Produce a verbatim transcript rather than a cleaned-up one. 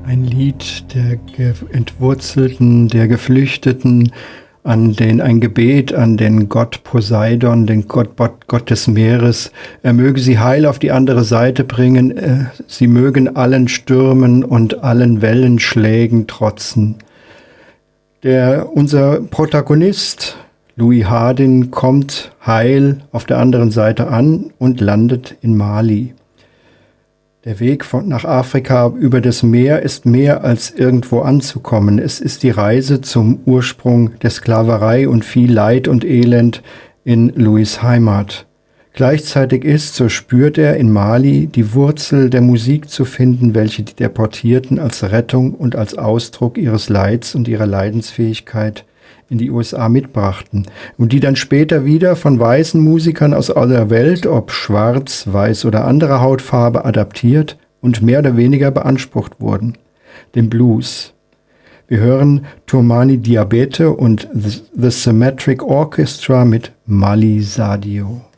Ein Lied der Ge- Entwurzelten, der Geflüchteten, an den, ein Gebet an den Gott Poseidon, den Gott, Gott des Meeres. Er möge sie heil auf die andere Seite bringen. äh, Sie mögen allen Stürmen und allen Wellenschlägen trotzen. Der, unser Protagonist, Louis Hardin, kommt heil auf der anderen Seite an und landet in Mali. Der Weg von, nach Afrika über das Meer ist mehr als irgendwo anzukommen. Es ist die Reise zum Ursprung der Sklaverei und viel Leid und Elend in Louis' Heimat. Gleichzeitig ist, so spürt er in Mali, die Wurzel der Musik zu finden, welche die Deportierten als Rettung und als Ausdruck ihres Leids und ihrer Leidensfähigkeit in die U S A mitbrachten und die dann später wieder von weißen Musikern aus aller Welt, ob schwarz, weiß oder anderer Hautfarbe, adaptiert und mehr oder weniger beansprucht wurden. Den Blues. Wir hören Toumani Diabete und The, The Symmetric Orchestra mit Mali Sadio.